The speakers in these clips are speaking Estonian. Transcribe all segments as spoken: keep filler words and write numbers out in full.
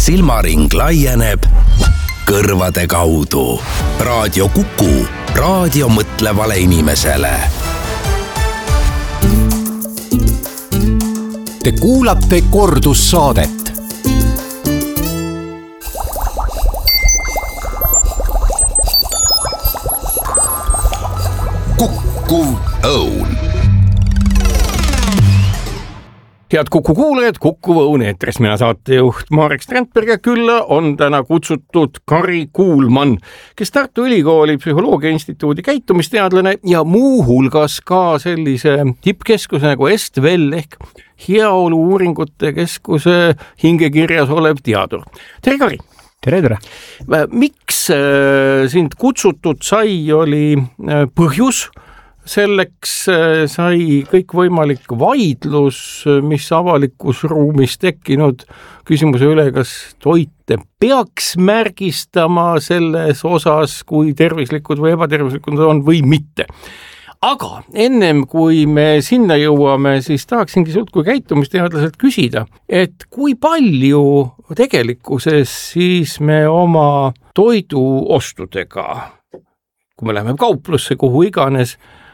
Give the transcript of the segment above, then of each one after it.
silmaring laieneb kõrvade kaudu. Raadio Kuku, raadio mõtlevale inimesele. Te kuulate kordussaadet. Kuku Õun. Head Kuku kuulajad, Kuku Õun eetris. Mina saatejuht Marek Strandberg ja külla on täna kutsutud Kari Kuulmann, kes Tartu Ülikooli Psühholoogia Instituudi käitumisteadlane ja muu hulgas ka sellise tippkeskuse nagu Est-Vel ehk heaolu uuringute keskuse hingekirjas olev teadur. Tere, Kari! Tere, tere! Miks sind kutsutud sai, oli põhjus? Selleks sai kõik võimalik vaidlus, mis avalikus ruumis tekkinud küsimuse üle, kas toite peaks märgistama selles osas, kui tervislikud või ebatervislikud on või mitte. Aga ennem kui me sinna jõuame, siis tahaksingi sult kui käitumisteadlaselt küsida, et kui palju tegelikkuses siis me oma toiduostudega, kui me läheme kauplusse, kuhu iganes,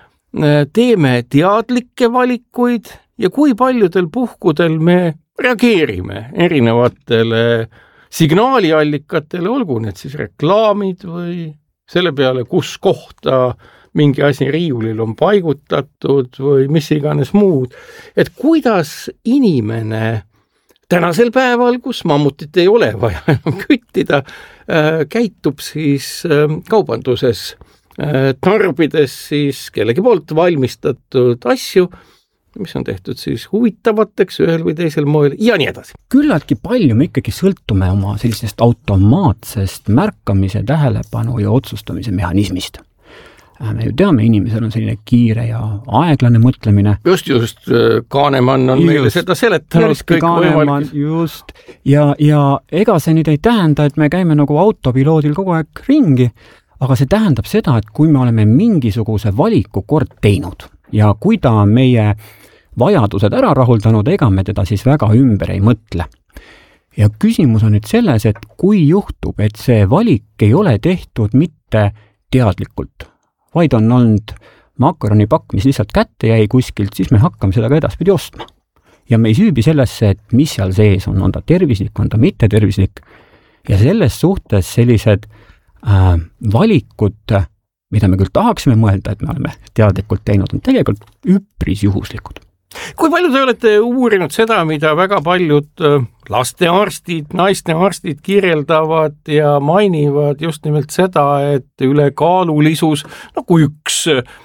teeme teadlikke valikuid ja kui paljudel puhkudel me reageerime erinevatele signaaliallikatele, olgu need siis reklaamid või selle peale, kus kohta mingi asi riiulil on paigutatud või mis iganes muud. Et kuidas inimene tänasel päeval, kus mammutit ei ole vaja enam küttida, käitub siis kaubanduses, tarbides siis kellegi poolt valmistatud asju, mis on tehtud siis huvitavateks ühel või teisel moel ja nii edasi. Küllaltki palju me ikkagi sõltume oma sellisest automaatsest märkamise, tähelepanu ja otsustamise mehhanismist. Me ju teame, inimesel on selline kiire ja aeglane mõtlemine. Just, just, Kaanemann on just, meile seda seletanud. Kõik Kaanemann, just. Ja, ja ega see nüüd ei tähenda, et me käime nagu autopiloodil kogu aeg ringi, aga see tähendab seda, et kui me oleme mingisuguse valiku kord teinud ja kui ta on meie vajadused ära rahuldanud, ega me teda siis väga ümber ei mõtle. Ja küsimus on nüüd selles, et kui juhtub, et see valik ei ole tehtud mitte teadlikult, vaid on olnud makaronipakk, mis lihtsalt kätte jäi kuskilt, siis me hakkame seda ka edaspidi ostma. Ja me ei süübi sellesse, et mis seal sees on, on ta tervislik, on ta mitte tervislik. Ja selles suhtes sellised Äh, valikud, mida me küll tahaksime mõelda, et me oleme teadlikult teinud, on tegelikult üpris juhuslikud. Kui palju te olete uurinud seda, mida väga paljud lastearstid, naistearstid kirjeldavad ja mainivad just nimelt seda, et ülekaalulisus, no kui üks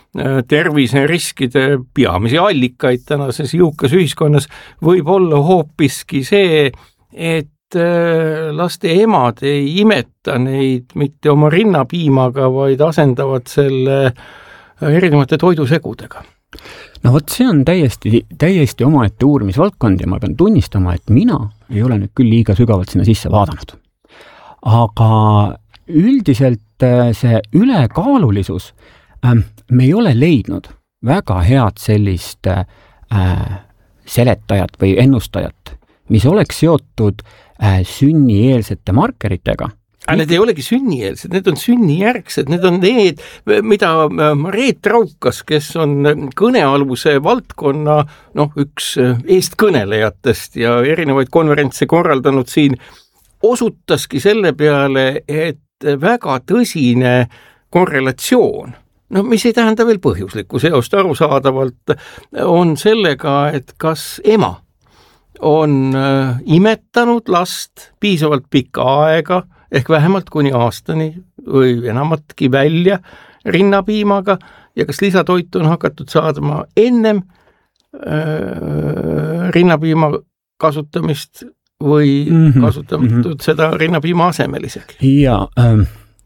terviseriskide peamisi allikaid tänases jõukas ühiskonnas võib olla hoopiski see, et laste emad ei imeta neid mitte oma rinnapiimaga, vaid asendavad selle erinevate toidusegudega. No vot, see on täiesti, täiesti omaette uurimisvaldkond ja ma pean tunnistama, et mina ei ole nüüd küll liiga sügavalt sinna sisse vaadanud. Aga üldiselt see ülekaalulisus, me ei ole leidnud väga head sellist seletajat või ennustajat, mis oleks seotud sünnieelsete markeritega. Aga need ei olegi sünnieelsed, need on sünnijärgsed, need on need, mida Reet Raukas, kes on kõnealuse valdkonna noh, üks eestkõnelejatest ja erinevaid konverentse korraldanud siin, osutaski selle peale, et väga tõsine korrelatsioon, no mis ei tähenda veel põhjuslikku seost arusaadavalt, on sellega, et kas ema on imetanud last piisavalt pikka aega, ehk vähemalt kuni aastani või enamatki välja rinnapiimaga ja kas lisatoitu on hakatud saadama ennem äh, rinnapiima kasutamist või mm-hmm. kasutatud mm-hmm. seda rinnapiima asemel isegi. Ja äh,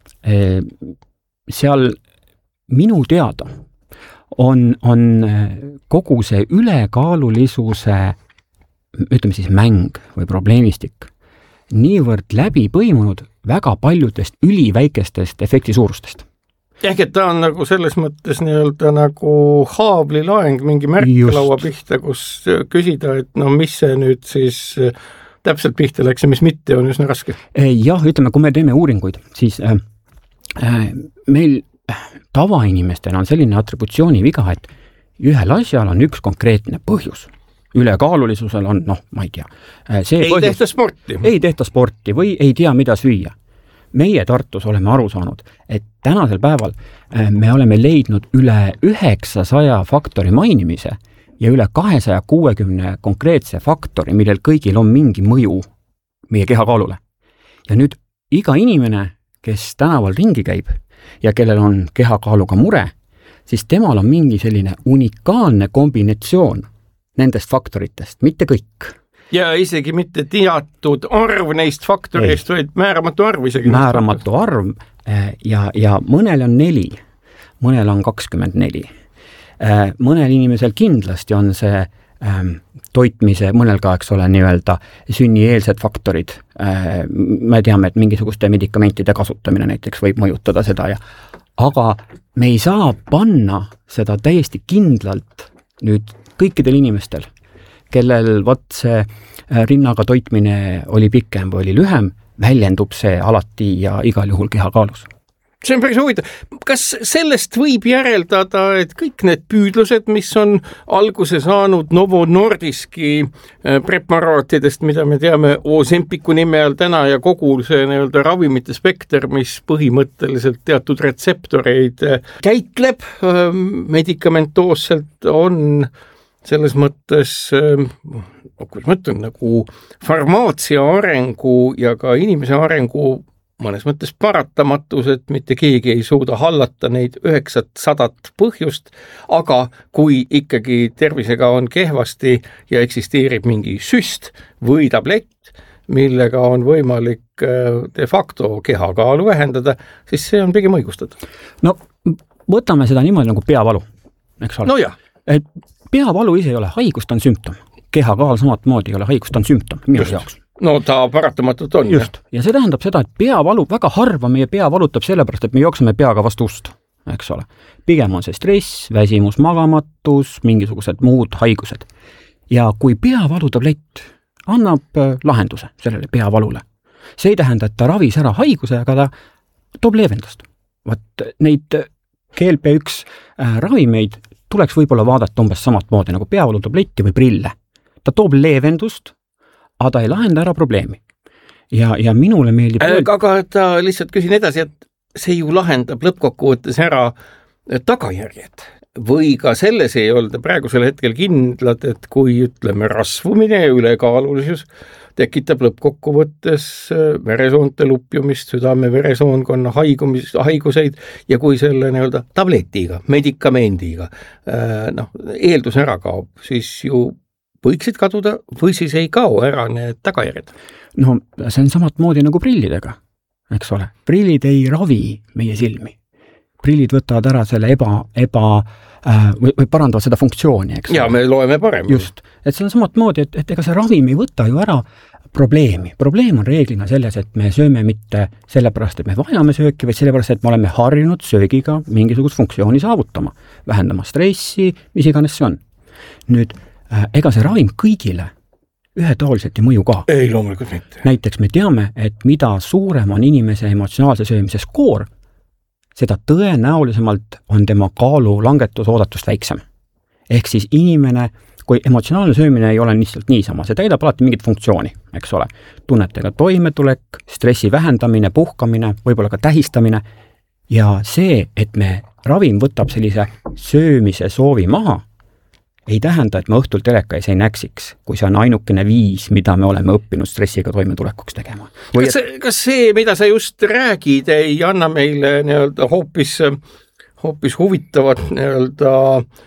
seal minu teada on, on kogu see ülekaalulisuse ütleme siis mäng või probleemistik niivõrd läbi põimunud väga paljudest üliväikestest efekti suurustest. Ehk et ta on nagu selles mõttes nii-öelda nagu haabli laeng mingi märklaua pihta, kus küsida, et no mis see nüüd siis täpselt pihta läks ja mis mitte, on üsna raske. Jah, ütleme, kui me teeme uuringuid, siis äh, äh, meil tavainimestel on selline atributsiooni viga, et ühel asjal on üks konkreetne põhjus. Ülekaalulisusel on, noh, ma ei tea. See ei põhjus, tehta sporti. Ei tehta sporti või ei tea, mida süüa. Meie Tartus oleme aru saanud, et tänasel päeval me oleme leidnud üle üheksasaja faktori mainimise ja üle kahesaja kuuekümne konkreetse faktori, millel kõigil on mingi mõju meie kehakaalule. Ja nüüd iga inimene, kes tänaval ringi käib ja kellel on kehakaaluga mure, siis temal on mingi selline unikaalne kombinatsioon nendest faktoritest, mitte kõik. Ja isegi mitte teatud arv neist faktorist, vaid määramatu arv isegi. Määramatu arv ja, ja mõnel on neli, mõnel on kakskümmend neli. Mõnel inimesel kindlasti on see ähm, toitmise, mõnel ka, eks ole, nii-öelda sünnieelsed faktorid. Äh, me teame, et mingisuguste medikamentide kasutamine näiteks võib mõjutada seda, ja, aga me ei saa panna seda täiesti kindlalt nüüd kõikidel inimestel, kellel vat see rinnaga toitmine oli pikem või oli lühem, väljendub see alati ja igal juhul kehakaalus. See on päris huvitav. Kas sellest võib järeldada, et kõik need püüdlused, mis on alguse saanud Novo Nordiski preparaatidest, mida me teame Ozempiku nime all täna ja kogu see nii-öelda ravimite spekter, mis põhimõtteliselt teatud retseptoreid käitleb medikamentoosselt, on selles mõttes, kuidas ma ütlen, nagu farmaatsia arengu ja ka inimese arengu mõnes mõttes paratamatus, et mitte keegi ei suuda hallata neid üheksat sadat põhjust, aga kui ikkagi tervisega on kehvasti ja eksisteerib mingi süst või tablett, millega on võimalik de facto kehakaalu vähendada, siis see on pigem õigustatud. No võtame seda niimoodi nagu peavalu, eks ole. No jah. Et peavalu ise ei ole haigus, ta on sümptom. Kehakaal samat moodi ei ole haigus, ta on sümptom minu jaoks. No ta paratamatult on. Just. Ja see tähendab seda, et peavalu, väga harva meie pea valutab sellepärast, et me jookseme peaga vastu ust, eks ole. Pigem on see stress, väsimus, magamatus, mingisugused muud haigused. Ja kui peavalutablett annab lahenduse sellele peavalule, see ei tähenda, et ta ravis ära haiguse, aga ta toob leevendust. Vaat neid G L P üks ravimeid tuleks võib-olla vaadata umbes samat moodi nagu peavalutableti või prille. Ta toob leevendust, aga ta ei lahenda ära probleemi. Ja, ja minule meeldib... Aga ta lihtsalt küsin edasi, et see ju lahendab lõppkokkuvõttes ära tagajärjed. Või ka selles ei olda praegusel hetkel kindlad, et kui ütleme rasvumine ja ülekaalulisus tekitab lõppkokkuvõttes veresoonte lupjumist, südame veresoonkonna haigumis, haiguseid ja kui selle nii-öelda tabletiga, medikamendiga noh, eeldus ära kaob, siis ju võiksid kaduda või siis ei kao ära need tagajärjed? No see on samat moodi nagu prillidega, eks ole. Prillid ei ravi meie silmi. Prillid võtavad ära selle eba, eba äh, või, või parandavad seda funktsiooni, eks. Ja me loeme parem. Just, et see on samat moodi, et, et ega see ravim ei võta ju ära probleemi. Probleem on reeglina selles, et me sööme mitte sellepärast, et me vajame sööki, vaid sellepärast, et me oleme harjunud söögiga mingisugust funktsiooni saavutama, vähendama stressi, mis iganes see on. Nüüd, äh, ega see ravim kõigile ühetaoliselt ei mõju ka. Ei, loomulikult mitte. Näiteks me teame, et mida suurem on inimese emotsionaalse söömise skoor, seda tõenäolisemalt on tema kaalu langetus oodatust väiksem. Ehk siis inimene, kui emotsionaalne söömine ei ole lihtsalt niisama, see täidab alati mingit funktsiooni, eks ole. Tunnetega toimetulek, stressi vähendamine, puhkamine, võib-olla ka tähistamine ja see, et me ravim võtab sellise söömise soovi maha, ei tähenda, et me õhtul telekais ei näksiks, kui see on ainukene viis, mida me oleme õppinud stressiga toimetulekuks tegema. Või kas, see, kas see, mida sa just räägid, ei anna meile nii-öelda hoopis, hoopis huvitavat nii-öelda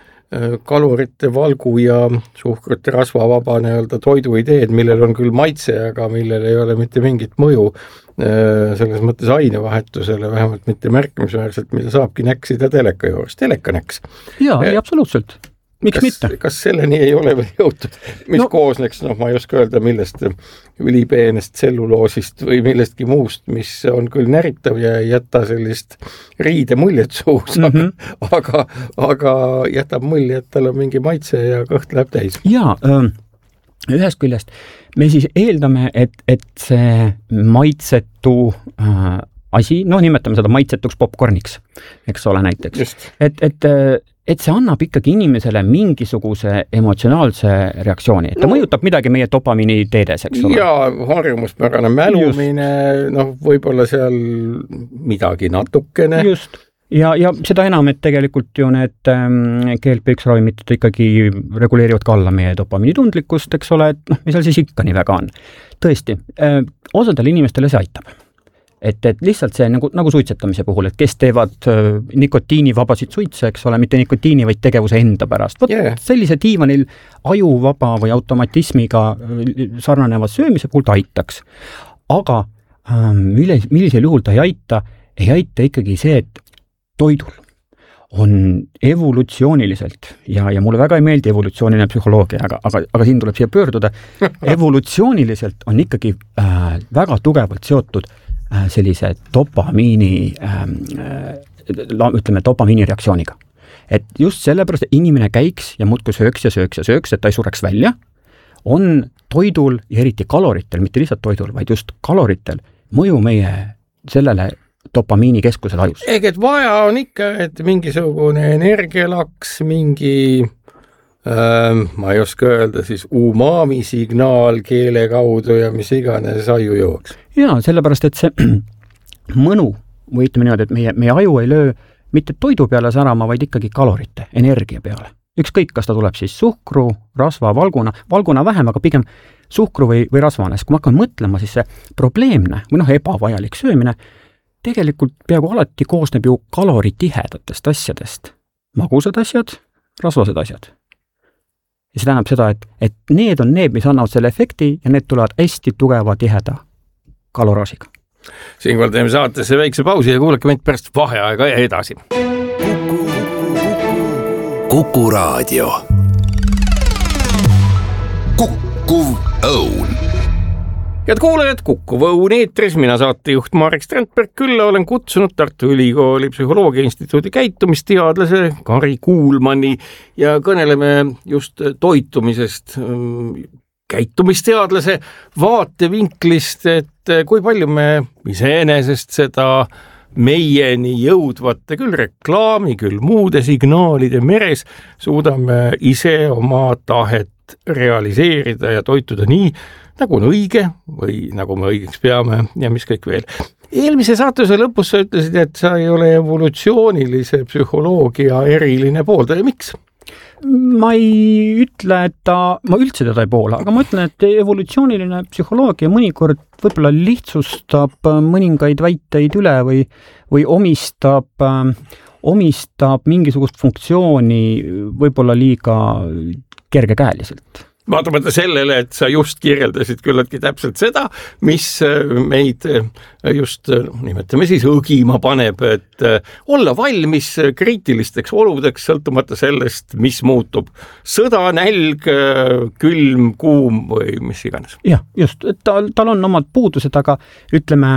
kalorite valgu ja suhkrute rasvavaba nii-öelda toiduideed, millel on küll maitse, aga millel ei ole mitte mingit mõju selles mõttes ainevahetusele, vähemalt mitte märkimisväärselt, mida saabki näksida teleka juures. Teleka näks. Jaa, ei, absoluutselt. Miks kas, mitte? Kas selleni ei ole veel jõutud, mis no, koosneks, noh, ma ei oska öelda, millest ülipeenest tselluloosist või millestki muust, mis on küll näritav ja ei jäta sellist riide muljet suus, mm-hmm. aga, aga jätab mulje, et tal on mingi maitse ja kõht läheb täis. Jaa, äh, ühest küljest me siis eeldame, et, et see maitsetu äh, asi, no nimetame seda maitsetuks popcorniks, eks ole näiteks. Just. Et, et, et see annab ikkagi inimesele mingisuguse emotsionaalse reaktsiooni, et ta no, mõjutab midagi meie dopamiini teedes, eks ole. Ja harjumuspärane mälumine, noh, võib-olla seal midagi natukene. Just. Ja, ja seda enam, et tegelikult ju need G L P üks ravimid ikkagi reguleerivad ka alla meie dopamiini tundlikkust, eks ole, et noh, mis seal siis ikka nii väga on. Tõesti, osadele inimestele see aitab. Et, et lihtsalt see nagu, nagu suitsetamise puhul, et kes teevad nikotiinivabasid suitse, eks ole, mitte nikotiini, vaid tegevuse enda pärast. Võt, yeah. Sellise diivanil ajuvaba või automatismiga sarnaneva söömise puhul ta aitaks. Aga millis, millisel juhul ta ei aita, ei aita ikkagi see, et toidul on evolutsiooniliselt ja, ja mulle väga ei meeldi evolutsiooniline psühholoogia, aga, aga, aga siin tuleb siia pöörduda. Evolutsiooniliselt on ikkagi äh, väga tugevalt seotud sellise dopamiini, ütleme, dopamiini reaktsiooniga. Et just sellepärast, et inimene käiks ja muudkui sööks ja sööks ja sööks, et ta ei sureks välja, on toidul ja eriti kaloritel, mitte lihtsalt toidul, vaid just kaloritel, mõju meie sellele dopamiini keskusele ajus. Ehk et vaja on ikka, et mingisugune energialaks, mingi äh, ma ei oska öelda siis umami signaal keele kaudu ja mis iganes aju jooks. Jaa, sellepärast, et see mõnu, või ütleme niimoodi, et meie, meie aju ei löö mitte toidu peale särama, vaid ikkagi kalorite, energia peale. Ükskõik, kas ta tuleb siis suhkru, rasva, valguna, valguna vähem, aga pigem suhkru või, või rasvane. Kui ma hakkan mõtlema, siis see probleemne või noh, ebavajalik söömine tegelikult peaaegu alati koosneb ju kaloritihedatest asjadest. Magusad asjad, rasvased asjad. Ja see tähendab seda, et, et need on need, mis annavad selle efekti ja need tulevad hästi tugeva tiheda kalorasiga. Siinkohal teeme saatesse väikse pausi ja kuulake meid pärast vaheaega ja edasi. Kuku, Kuku Raadio. Kukkuv õun. Head kuulajad, Kukkuv õun eetris, mina saatejuht Marek Strandberg, külla olen kutsunud Tartu Ülikooli Psühholoogia Instituudi käitumisteadlase Kari Kuulmanni ja kõneleme just toitumisest käitumisteadlase vaatevinklist, et kui palju me iseenesest seda meieni jõudvate küll reklaami, küll muude signaalide meres suudame ise oma tahet realiseerida ja toituda nii, nagu on õige või nagu me õigeks peame ja mis kõik veel. Eelmise saatuse lõpus sa ütlesid, et sa ei ole evolutsioonilise psühholoogia eriline pooldaja. Miks? Ma ei ütle, et ta, ma üldse teda ei poola, aga ma ütlen, et evolutsiooniline psühholoogia mõnikord võib-olla lihtsustab mõningaid väiteid üle või, või omistab, omistab mingisugust funktsiooni võib-olla liiga kergekäeliselt. Vaatamata sellele, et sa just kirjeldasid küllaltki täpselt seda, mis meid just, nimetame siis, õgima paneb, et olla valmis kriitilisteks oludeks, sõltumata sellest, mis muutub. Sõda, nälg, külm, kuum või mis iganes. Jah, just, et tal, tal on omad puudused, aga ütleme,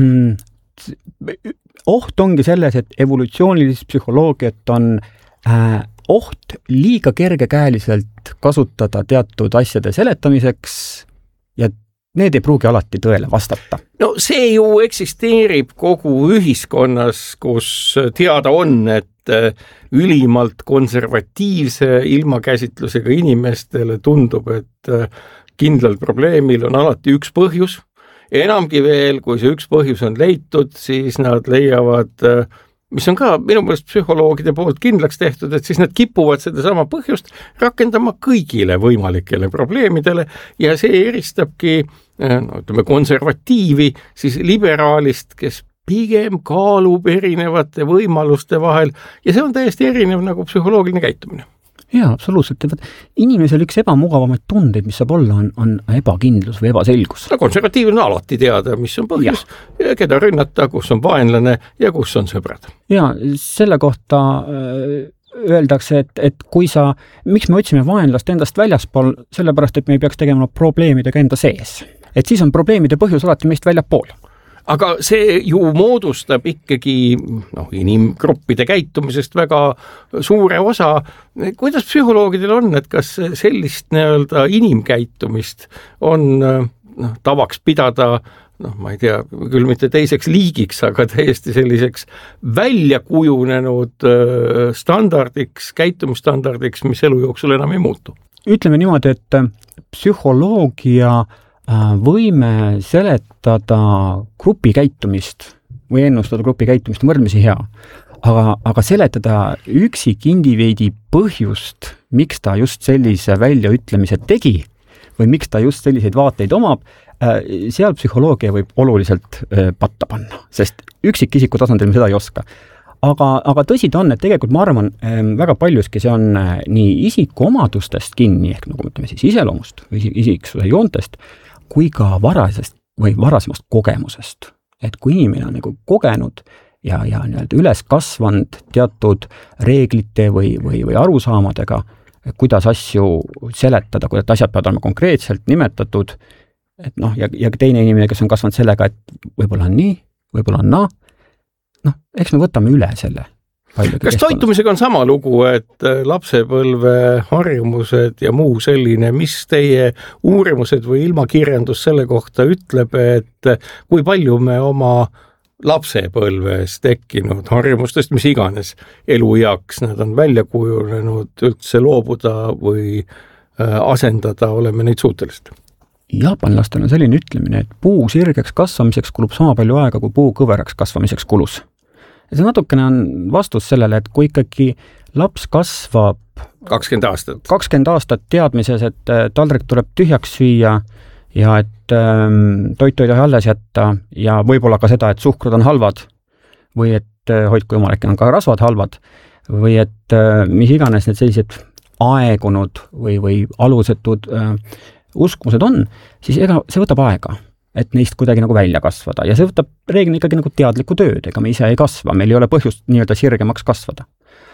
mm, oht ongi selles, et evolutsioonilist psühholoogiat on äh, oht liiga kergekäeliselt kasutada teatud asjade seletamiseks ja need ei pruugi alati tõele vastata. No see ju eksisteerib kogu ühiskonnas, kus teada on, et ülimalt konservatiivse ilmakäsitlusega inimestele tundub, et kindlal probleemil on alati üks põhjus. Enamgi veel, kui see üks põhjus on leitud, siis nad leiavad, mis on ka minu meelest psühholoogide poolt kindlaks tehtud, et siis nad kipuvad seda sama põhjust rakendama kõigile võimalikele probleemidele ja see eristabki no, ütleme, konservatiivi siis liberaalist, kes pigem kaalub erinevate võimaluste vahel ja see on täiesti erinev nagu psühholoogiline käitumine. Jaa, absoluutselt. Inimesel üks ebamugavamaid tundeid, mis saab olla, on, on ebakindlus või ebaselgus. No, konservatiiv on alati teada, mis on põhjus, ja. Ja keda rünnata, kus on vaenlane ja kus on sõbrad. Jaa, selle kohta öeldakse, et, et kui sa, miks me otsime vaenlast endast väljaspool, sellepärast, et me ei peaks tegema probleemidega enda sees. Et siis on probleemide põhjus alati meist väljapool. aga see ju moodustab ikkagi noh, inimgruppide käitumisest väga suure osa. Kuidas psühholoogidel on, et kas sellist nii-öelda inimkäitumist on noh, tavaks pidada, noh, ma ei tea, küll mitte teiseks liigiks, aga täiesti selliseks välja kujunenud standardiks, käitumisstandardiks, mis elu jooksul enam ei muutu? Ütleme niimoodi, et psühholoogia võime seletada grupi käitumist või ennustada grupi käitumist on võrdlemisi hea, aga, aga seletada üksik indiviidi põhjust, miks ta just sellise väljaütlemise tegi või miks ta just selliseid vaateid omab, seal psühholoogia võib oluliselt patta panna, sest üksikisiku tasandil me seda ei oska. Aga, aga tõsi ta on, et tegelikult ma arvan, väga paljuski see on nii isiku omadustest kinni, ehk nagu mõtleme siis iseloomust või isiksuse joontest, kui ka varasest või varasemast kogemusest. Et kui inimene on nagu kogenud ja, ja nii-öelda üles kasvanud teatud reeglite või, või, või arusaamadega, kuidas asju seletada, kuidas asjad peavad olema konkreetselt nimetatud, et noh, ja, ja teine inimene, kes on kasvanud sellega, et võib-olla on nii, võib-olla on naa, noh, eks me võtame üle selle. Kas toitumisega on sama lugu, et lapsepõlve harjumused ja muu selline, mis teie uurimused või ilmakirjandus selle kohta ütleb, et kui palju me oma lapsepõlves tekkinud harjumustest, mis iganes elueaks, nad on välja kujunenud üldse loobuda või asendada, oleme neid suutelised? Jaapanlastel on selline ütlemine, et puu sirgeks kasvamiseks kulub sama palju aega, kui puu kõveraks kasvamiseks kulus. Ja see natukene on vastus sellele, et kui ikkagi laps kasvab kakskümmend aastat, kakskümmend aastat teadmises, et taldrik tuleb tühjaks süüa ja et ähm, toitu ei tohi alles jätta ja võib-olla ka seda, et suhkrud on halvad või et hoidku jumal, äkki on ka rasvad halvad või et äh, mis iganes need sellised aegunud või, või alusetud äh, uskumused on, siis ega see võtab aega, et neist kuidagi nagu välja kasvada ja see võtab reeglina ikkagi nagu teadlikku tööd, ega me ise ei kasva, meil ei ole põhjust nii-öelda sirgemaks kasvada.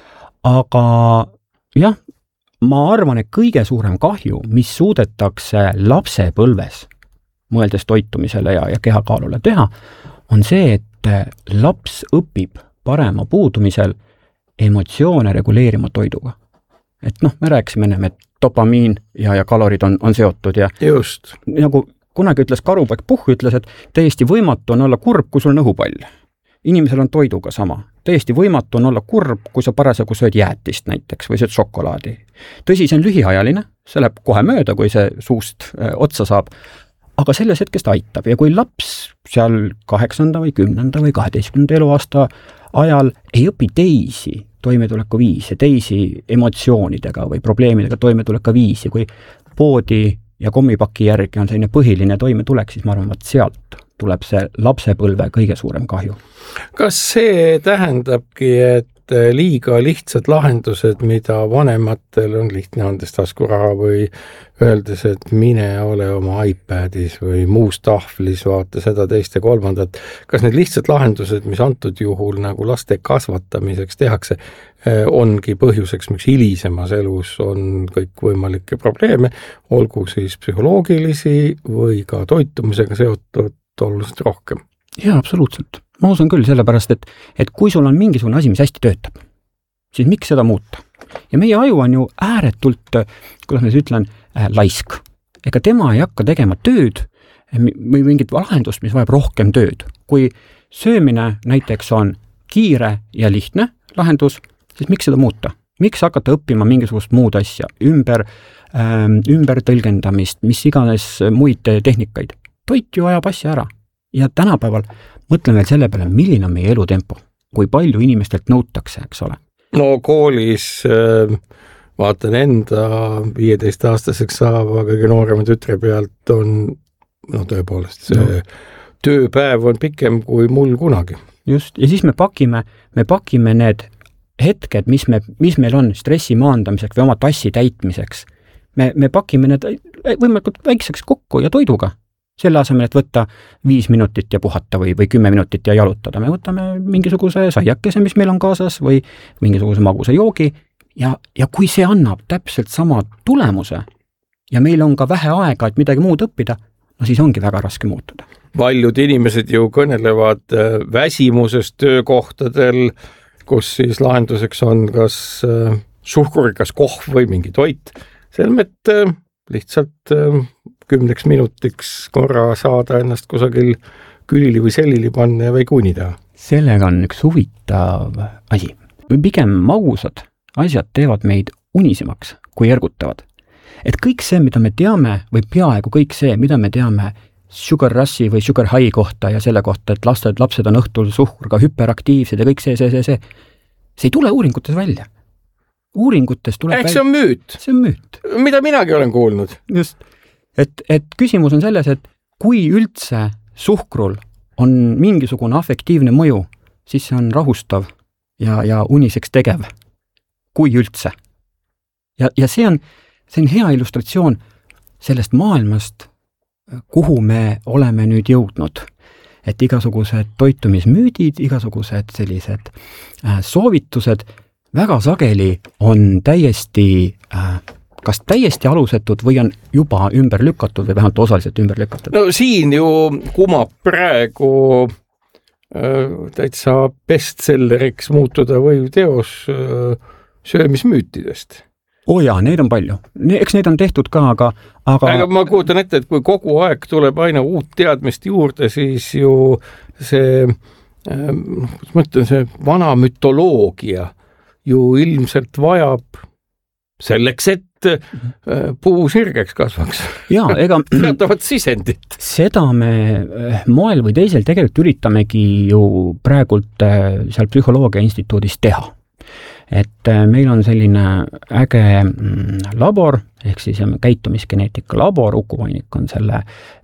Aga jah, ma arvan, et kõige suurem kahju, mis suudetakse lapsepõlves, mõeldes toitumisele ja, ja kehakaalule teha, on see, et laps õpib parema puudumisel emotsioone reguleerima toiduga. Et noh, me rääkisime ennem, et dopamiin ja, ja kalorid on, on seotud ja just. Nagu kunagi ütles Karupoeg Puhh, ütles, et täiesti võimatu on olla kurb, kui sul on õhupall. Inimesel on toiduga sama. Täiesti võimatu on olla kurb, kui sa parasjagu sööd jäätist näiteks või sööd šokolaadi. Tõsi, see on lühiajaline, see läheb kohe mööda, kui see suust äh, otsa saab, aga selles hetkest aitab ja kui laps seal kaheksanda või kümnenda või kaheteistkümnenda eluaasta ajal ei õpi teisi toimetuleku viisi, teisi emotsioonidega või probleemidega toimetuleka viisi, kui poodi ja kommipaki järgi on selline põhiline toimetulek, siis ma arvan, et sealt tuleb see lapsepõlve kõige suurem kahju. Kas see tähendabki, et liiga lihtsad lahendused, mida vanematel on lihtne andes taskuraha või öeldes, et mine ole oma iPadis või muus tahvlis, vaata seda teist ja kolmandat. Kas need lihtsad lahendused, mis antud juhul nagu laste kasvatamiseks tehakse, ongi põhjuseks, miks hilisemas elus on kõik võimalikke probleeme, olgu siis psühholoogilisi või ka toitumisega seotud oluliselt rohkem? Jaa, absoluutselt. Ma usun küll sellepärast, et, et kui sul on mingisugune asi, mis hästi töötab, siis miks seda muuta? Ja meie aju on ju ääretult, kuidas ma siis ütlen, äh, laisk. Ega tema ei hakka tegema tööd või mingit lahendust, mis vajab rohkem tööd. Kui söömine näiteks on kiire ja lihtne lahendus, siis miks seda muuta? Miks hakata õppima mingisugust muud asja, ümber, ähm, ümber tõlgendamist, mis iganes muid tehnikaid? Toit ju ajab asja ära. Ja tänapäeval mõtlen veel selle peale, milline on meie elutempo, kui palju inimestelt nõutakse, eks ole. No koolis äh, vaatan enda viieteist-aastaseks saava kõige noorema tütre pealt on, no tõepoolest, see no. tööpäev on pikem kui mul kunagi. Just, ja siis me pakime, me pakime need hetked, mis, me, mis meil on stressi maandamiseks või oma tassi täitmiseks. Me, me pakime need võimalikult väikseks kokku ja toiduga. Selle asemel, et võtta viis minutit ja puhata või, või kümme minutit ja jalutada. Me võtame mingisuguse saiakese, mis meil on kaasas või mingisuguse magusa joogi ja, ja kui see annab täpselt sama tulemuse ja meil on ka vähe aega, et midagi muud õppida, no siis ongi väga raske muutuda. paljud inimesed ju kõnelevad väsimusest töökohtadel, kus siis lahenduseks on kas suhkurikas kohv või mingi toit, selmet lihtsalt kümneks minutiks korra saada ennast kusagil külili või sellili panna ja või kuni teha. Sellega on üks huvitav asi. Pigem magusad asjad teevad meid unisemaks, kui ergutavad. Et kõik see, mida me teame, või peaaegu kõik see, mida me teame sugar rushi või sugar high kohta ja selle kohta, et lasted, lapsed on õhtul suhkurga hüperaktiivsed ja kõik see, see, see, see, see ei tule uuringutes välja. Uuringutes tuleb Ehk see on müüt. See on müüt. Mida minagi olen kuulnud. Just. Et, et küsimus on selles, et kui üldse suhkrul on mingisugune afektiivne mõju, siis see on rahustav ja, ja uniseks tegev. Kui üldse. Ja, ja see on, see on hea illustratsioon sellest maailmast, kuhu me oleme nüüd jõudnud. Et igasugused toitumismüüdid, igasugused sellised äh, soovitused väga sageli on täiesti, äh, kas täiesti alusetud või on juba ümber lükatud või vähemalt osaliselt ümber lükatud? No siin ju kumab praegu äh, täitsa bestselleriks muutuda või teos äh, söömismüütidest. Oo jaa, neid on palju. Eks neid on tehtud ka, aga, aga... aga ma kuutan ette, et kui kogu aeg tuleb aina uut teadmist juurde, siis ju see, noh, ma mõtlen, see vana mütoloogia ju ilmselt vajab selleks, et puu sirgeks kasvaks. Jaa, ega... teatavat sisendit. Seda me moel või teisel tegelikult üritamegi ju praegult seal Psühholoogia instituudis teha. Et meil on selline äge labor, ehk siis käitumisgeneetika labor, Uku Vainik on selle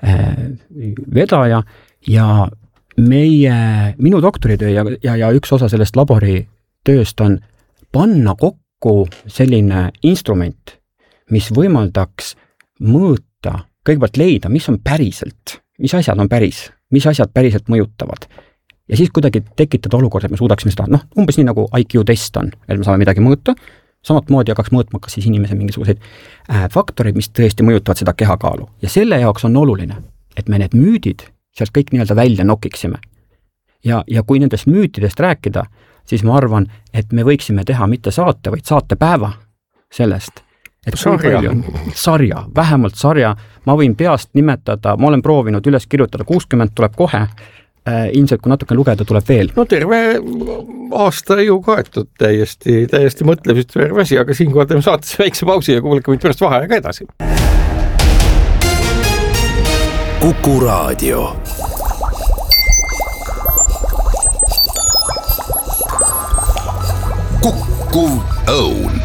vedaja ja meie, minu doktoritöö ja, ja, ja üks osa sellest labori tööst on panna kokku selline instrument, mis võimaldaks mõõta, kõigepealt leida, mis on päriselt, mis asjad on päris, mis asjad päriselt mõjutavad. Ja siis kuidagi tekitada olukord, et me suudaksime seda, noh, umbes nii nagu I Q test on, et me saame midagi mõõta, samat moodi hakkaks mõõtma kas siis inimese mingisuguseid äh, faktoreid, mis tõesti mõjutavad seda kehakaalu. Ja selle jaoks on oluline, et me need müüdid sealt kõik nii-öelda välja nokiksime. Ja, ja kui nendest müütidest rääkida, siis ma arvan, et me võiksime teha mitte saate, vaid saatepäeva sellest. Et sarja. sarja, vähemalt sarja. Ma võin peast nimetada, ma olen proovinud üles kirjutada, kuuskümmend tuleb kohe, Äh, ilmselt kui natuke lugeda tuleb veel. No terve aasta ju kaetud täiesti, täiesti mõtlemist terve asi, aga siinkohal teeme saates väikse pausi ja kuulake meid pärast vaheaega edasi. Kuku Raadio. Kukkuv Õun.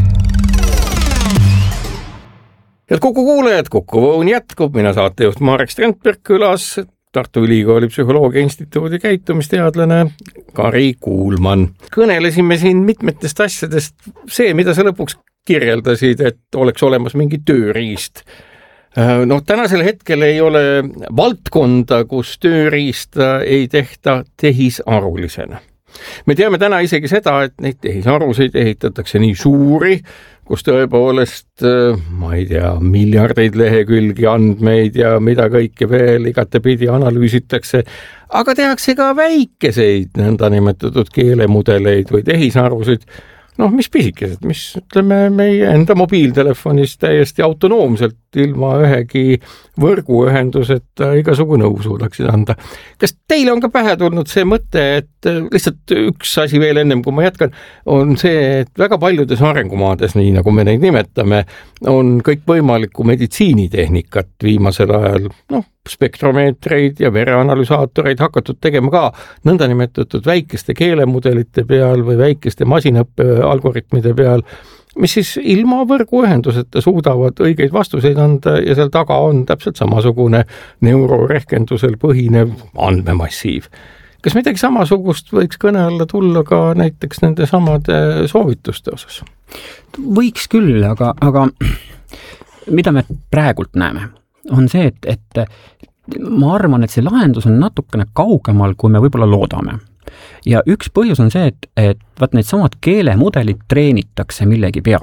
Head Kuku kuulajad, Kukkuv Õun jätkub, mina saatejuht Marek Strandberg külas, Tartu Ülikooli Psühholoogia instituudi käitumisteadlane Kari Kuulman. Kõnelesime siin mitmetest asjadest, see, mida sa lõpuks kirjeldasid, et oleks olemas mingi tööriist. No tänasel hetkel ei ole valdkonda, kus tööriista ei tehta tehisarulisena. Me teame täna isegi seda, et neid tehisarusid ehitatakse nii suuri, kus tõepoolest, ma ei tea, miljardeid lehekülgi andmeid ja mida kõike veel igatepidi analüüsitakse, aga tehakse ka väikeseid nõnda nimetatud keelemudeleid või tehisarusid, noh, mis pisikesed, mis ütleme meie enda mobiiltelefonis täiesti autonoomselt ilma ühegi võrguühenduseta igasugu nõu suudaksid anda. Kas teile on ka pähe tulnud see mõte, et lihtsalt üks asi veel ennem, kui ma jätkan, on see, et väga paljudes arengumaades, nii nagu me neid nimetame, on kõik võimalikku meditsiinitehnikat viimasel ajal, noh, spektromeetreid ja vereanalüsaatoreid hakatud tegema ka nõnda nimetatud väikeste keelemudelite peal või väikeste masinaõppe algoritmide peal, mis siis ilma võrguühenduseta suudavad õigeid vastuseid anda ja seal taga on täpselt samasugune neurorehkendusel põhinev andmemassiiv. Kas midagi samasugust võiks kõne alla tulla ka näiteks nende samade soovituste osas? Võiks küll, aga, aga mida me praegult näeme, on see, et, et ma arvan, et see lahendus on natukene kaugemal, kui me võib-olla loodame. Ja üks põhjus on see, et, et vaat need samad keelemudelid treenitakse millegi peal.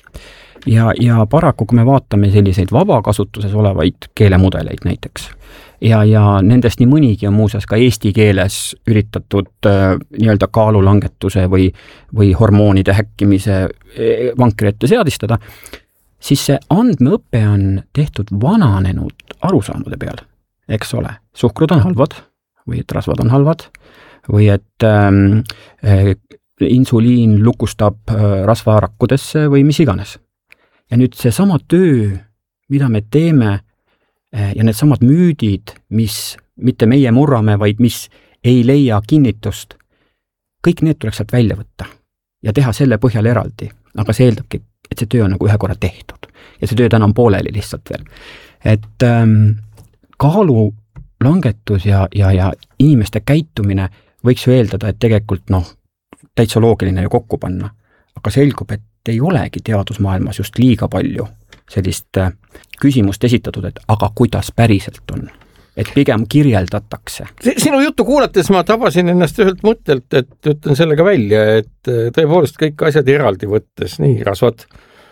Ja, ja paraku, kui me vaatame selliseid vabakasutuses olevaid keelemudeleid näiteks, ja, ja nendest nii mõnigi on muuseas ka eesti keeles üritatud äh, nii-öelda kaalulangetuse või, või hormoonide häkkimise vankri ette seadistada, siis see andmeõpe on tehtud vananenud arusaamade peal, eks ole. Suhkrud on halvad või et rasvad on halvad või et ähm, äh, insuliin lukustab äh, rasvarakkudesse või mis iganes. Ja nüüd see sama töö, mida me teeme äh, ja need samad müüdid, mis mitte meie murrame, vaid mis ei leia kinnitust, kõik need tuleks sealt välja võtta ja teha selle põhjal eraldi. Aga see eeldabki, et see töö on nagu ühe korra tehtud ja see töö täna on pooleli lihtsalt veel. Et ähm, kaalu langetus ja, ja, ja inimeste käitumine võiks ju eeldada, et tegelikult noh, täitsa loogiline ju kokku panna. Aga selgub, et ei olegi teadusmaailmas just liiga palju sellist äh, küsimust esitatud, et aga kuidas päriselt on. Et pigem kirjeldatakse. Sinu juttu kuulates ma tabasin ennast ühelt mõttelt, et ütlen sellega välja, et tõepoolest kõik asjad eraldi võttes, nii rasvad,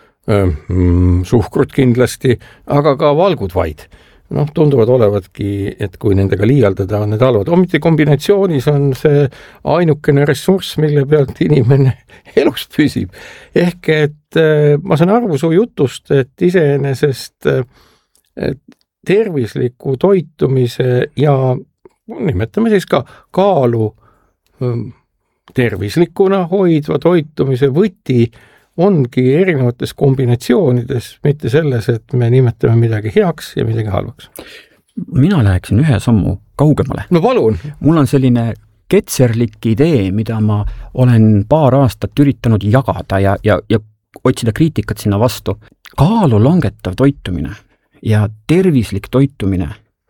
mm, suhkrut kindlasti, aga ka valgud vaid. Noh, tunduvad olevatki, et kui nendega liialdada on need halvad. Ometi kombinatsioonis on see ainukene ressurss, mille pealt inimene elus püsib. Ehk et ma saan aru su jutust, et iseenesest et tervisliku toitumise ja nimetame siis ka kaalu tervislikuna hoidva toitumise võti ongi erinevates kombinatsioonides, mitte selles, et me nimetame midagi heaks ja midagi halvaks. Mina läheksin ühe sammu kaugemale. No palun! Mul on selline ketserlik idee, mida ma olen paar aastat üritanud jagada ja, ja, ja otsida kriitikat sinna vastu. Kaalu langetav toitumine ja tervislik toitumine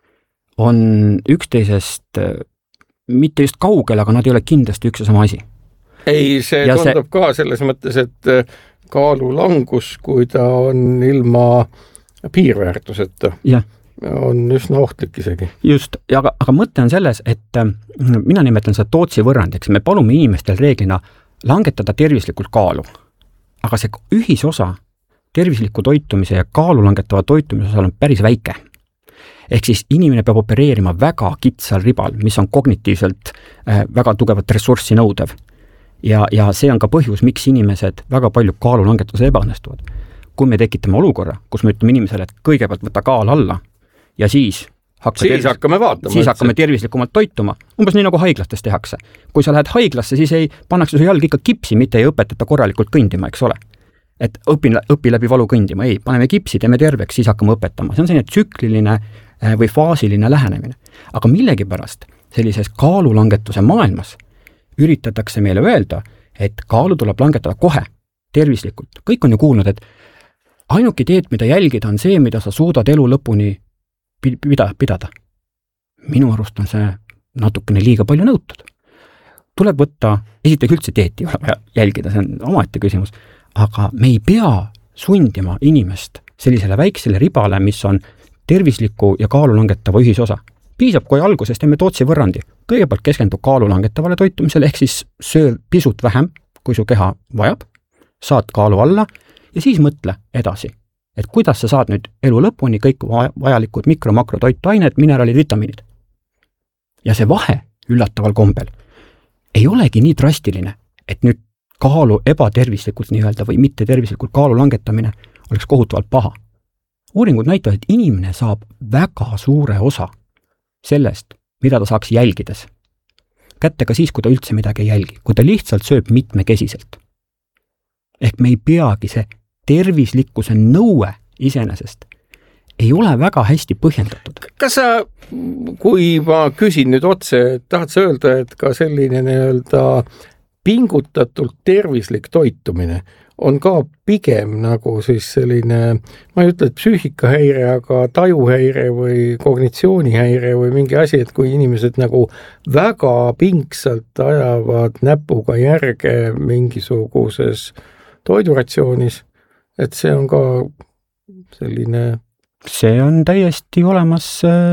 on üksteisest mitte just kaugel, aga nad ei ole kindlasti üks ja sama asi. Ei, see ja tundub see... ka selles mõttes, et kaalu langus, kui ta on ilma piirväärtuseta, ja. on üsna ohtlik isegi. Just, aga, aga mõte on selles, et mina nimetan seda Tootsi võrrandiks. Me palume inimestel reeglina langetada tervislikult kaalu, aga see ühisosa tervisliku toitumise ja kaalu langetava toitumise osal on päris väike. Ehk siis inimene peab opereerima väga kitsal ribal, mis on kognitiivselt äh, väga tugevat ressurssi nõudev. Ja, ja see on ka põhjus, miks inimesed väga palju kaalu langetuse ebaõnnestuvad. Kui me tekitame olukorra, kus me ütleme inimesele, et kõigepealt võtta kaal alla ja siis, siis, tervis... hakkame, vaatama, siis hakkame tervislikumalt toituma, umbes nii nagu haiglastes tehakse. Kui sa lähed haiglasse, siis ei pannakse su jalg ikka kipsi, mitte ei õpetata korralikult kõndima, eks ole. Et õpi, õpi läbi valu kõndima, ei, paneme kipsi, teeme terveks, siis hakkame õpetama. See on selline tsükliline või faasiline lähenemine. Aga millegipärast sellises kaalulangetuse maailmas üritatakse meile öelda, et kaalu tuleb langetada kohe, tervislikult. Kõik on ju kuulnud, et ainuke teed, mida jälgida, on see, mida sa suudad elu lõpuni pidada. Minu arust on see natukene liiga palju nõutud. Tuleb võtta, esiteks üldse teeti ei ole vaja jälgida, see on omaette küsimus. Aga me ei pea sundima inimest sellisele väiksele ribale, mis on tervisliku ja kaalu langetava ühisosa. Piisab, kui alguses teeme Tootsi võrrandi. Kõigepealt keskendub kaalu langetavale toitumisele, ehk siis söö pisut vähem, kui su keha vajab, saad kaalu alla ja siis mõtle edasi, et kuidas sa saad nüüd elu lõpuni kõik vajalikud mikro-makrotoitained, mineraalid, vitamiinid. Ja see vahe üllataval kombel ei olegi nii drastiline, et nüüd kaalu ebatervislikult nii-öelda või mitte tervislikult kaalu langetamine oleks kohutavalt paha. Uuringud näitavad, et inimene saab väga suure osa sellest, mida ta saaks jälgides. Kätte ka siis, kui ta üldse midagi ei jälgi, kui ta lihtsalt sööb mitmekesiselt. Ehk me ei peagi see tervislikkuse nõue iseenesest ei ole väga hästi põhjendatud. Kas sa, kui ma küsin nüüd otse, tahad sa öelda, et ka selline nii-öelda pingutatult tervislik toitumine on ka pigem nagu siis selline, ma ei ütle, et psüühikahäire, aga tajuhäire või kognitsioonihäire või mingi asi, et kui inimesed nagu väga pingsalt ajavad näpuga järge mingisuguses toiduratsioonis, et see on ka selline... See on täiesti olemas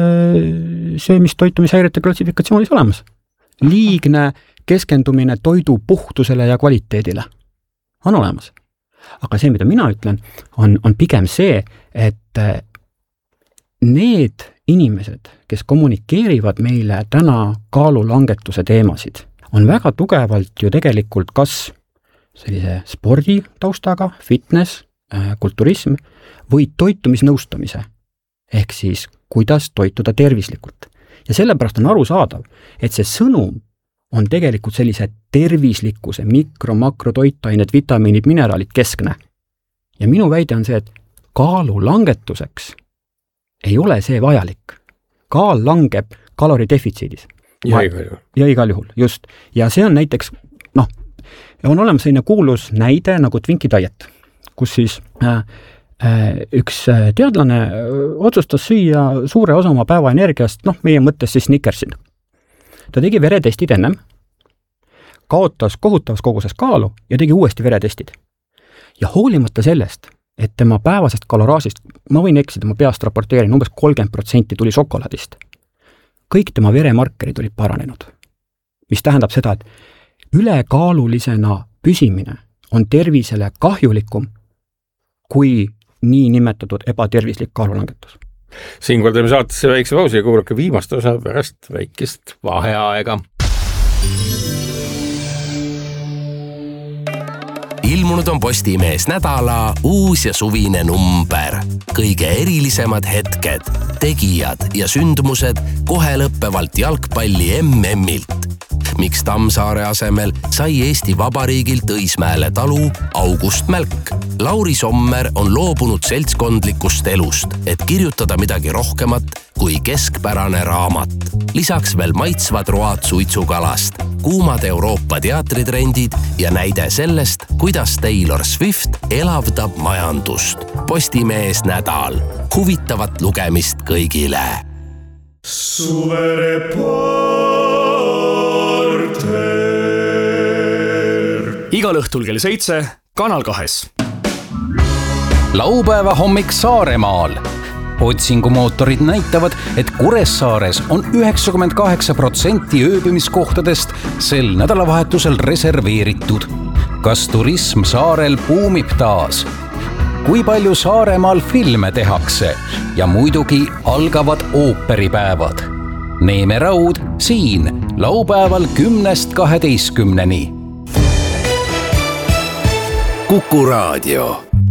söömistoitumishäirete klassifikatsioonis olemas. Liigne keskendumine toidu puhtusele ja kvaliteedile on olemas. Aga see, mida mina ütlen, on, on pigem see, et need inimesed, kes kommunikeerivad meile täna kaalulangetuse teemasid, on väga tugevalt ju tegelikult kas sellise spordi taustaga, fitness, kulturism või toitumisnõustamise. Ehk siis, kuidas toituda tervislikult. Ja sellepärast on arusaadav, et see sõnum on tegelikult sellise tervislikkuse, mikro, makro, toitained, vitamiinid, mineraalid keskne. Ja minu väide on see, et kaalu langetuseks ei ole see vajalik. Kaal langeb kaloridefitsiidis. Ja igal juhul. Ja igal juhul, just. Ja see on näiteks, noh, on olemas selline kuulus näide nagu Twinkie diet, kus siis äh, äh, üks teadlane otsustas süüa suure osa oma päeva energiast, noh, meie mõttes siis Snickersin. Ta tegi veretestid ennem, kaotas kohutavas koguses kaalu ja tegi uuesti veretestid. Ja hoolimata sellest, et tema päevasest kaloraažist, ma võin eksida, ma peast raporteerin, umbes kolmkümmend protsenti tuli šokolaadist. Kõik tema veremarkerid olid paranenud. Mis tähendab seda, et ülekaalulisena püsimine on tervisele kahjulikum kui nii nimetatud ebatervislik kaalulangetus. Siinkohal teeme saatesse väikse pausi ja kuulake viimast osa pärast väikest vaheaega. Ilmunud on Postimees nädala uus ja suvine number. Kõige erilisemad hetked, tegijad ja sündmused kohe lõppevalt jalgpalli M M-ilt. Miks Tammsaare asemel sai Eesti Vabariigilt Õismäele talu August Mälk. Lauri Sommer on loobunud seltskondlikust elust, et kirjutada midagi rohkemat kui keskpärane raamat. Lisaks veel maitsvad road suitsukalast, kuumad Euroopa teatritrendid ja näide sellest, kuidas Taylor Swift elavdab majandust. Postimees nädal. Huvitavat lugemist kõigile. Igal õhtul kell seitse, Kanal kahes. Laupäeva hommik Saaremaal. Otsingumootorid näitavad, et Kuressaares on üheksakümmend kaheksa protsenti ööbimiskohtadest sel nädalavahetusel reserveeritud. Kas turism saarel buumib taas? Kui palju Saaremaal filme tehakse? Ja muidugi algavad ooperipäevad. Neeme Raud siin laupäeval kümnest kaheteistkümneni. Kuku Raadio.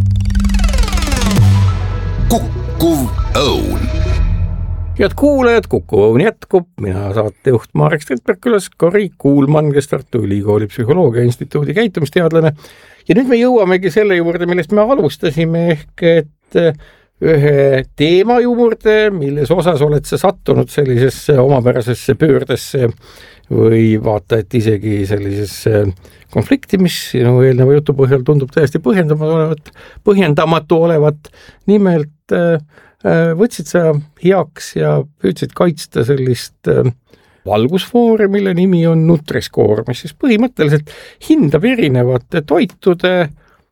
Kuku Õun. Head kuulajad, Kuku Õun jätkub. Mina saatejuht Marek Strandberg-Külas, Kari Kuulmann, kes Tartu Ülikooli Psühholoogia instituudi käitumisteadlane. Ja nüüd me jõuamegi selle juurde, millest me alustasime, ehk et ühe teema juurde, milles osas oled sa sattunud sellisesse omapärasesse pöördesse või vaata, et isegi sellisesse konflikti, mis sinu eelneva jutu põhjal tundub täiesti põhjendamatu olevat, põhjendamatu olevat. Nimelt äh, võtsid sa heaks ja püüdsid kaitsta sellist äh, valgusfoori, mille nimi on Nutri-Score, mis siis põhimõtteliselt hindab erinevate toitude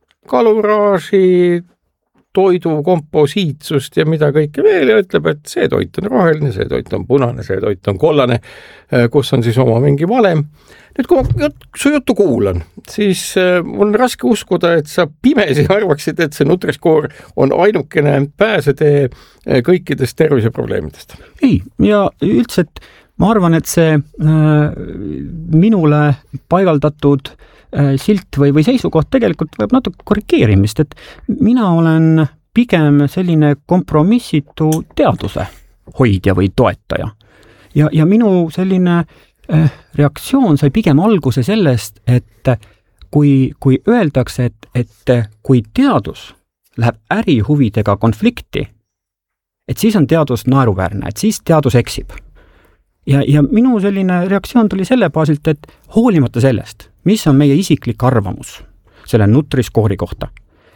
kaloraaži, toidu komposiitsust ja mida kõike veel ja ütleb, et see toit on roheline, see toit on punane, see toit on kollane, kus on siis oma mingi valem. Nüüd, kui ma su juttu kuulan, siis on raske uskuda, et sa pimesi arvaksid, et see Nutri-Score on ainukene pääsetee kõikidest terviseprobleemidest. Ei, ja üldse, et ma arvan, et see äh, minule paigaldatud äh, silt või, või seisukoht tegelikult võib natuke korrigeerimist, et mina olen pigem selline kompromissitu teaduse hoidja või toetaja. Ja, ja minu selline äh, reaktsioon sai pigem alguse sellest, et kui, kui öeldakse, et, et kui teadus läheb ärihuvidega konflikti, et siis on teadus naeruväärne, et siis teadus eksib. Ja, ja minu selline reaktsioon tuli selle baasilt, et hoolimata sellest, mis on meie isiklik arvamus selle Nutri-Score'i kohta.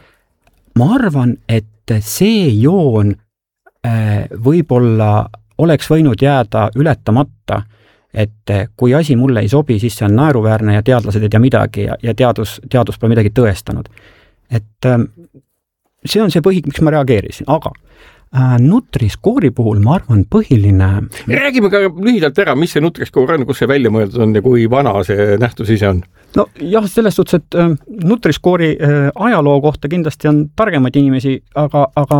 Ma arvan, et see joon äh, võib-olla oleks võinud jääda ületamata, et kui asi mulle ei sobi, siis see on naeruväärne ja teadlased ei tea midagi ja, ja teadus, teadus pole midagi tõestanud. Et äh, see on see põhi, miks ma reageerisin, aga Nutri-Score'i puhul ma arvan põhiline... Räägime ka lühidalt ära, mis see Nutri-Score on, kus see välja mõeldud on ja kui vana see nähtus ise on? No jah, selles suhtes, et Nutri-Score'i ajaloo kohta kindlasti on targemaid inimesi, aga, aga